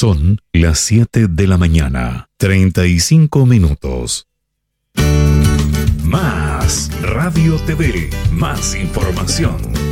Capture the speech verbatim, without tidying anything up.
Son las siete de la mañana, treinta y cinco minutos. Más Radio T V, más información.